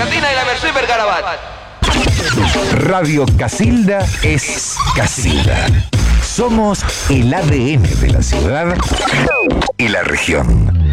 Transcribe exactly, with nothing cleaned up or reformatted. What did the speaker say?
Argentina y la Merced Bergarabat. Radio Casilda es Casilda. Somos el A D N de la ciudad y la región.